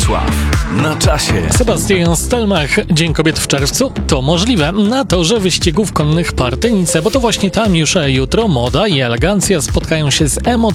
Wrocław. Na czasie. Sebastian Stelmach. Dzień Kobiet w czerwcu? To możliwe. Na torze wyścigów konnych Partynice, bo to właśnie tam już jutro moda i elegancja spotkają się z emocjonalną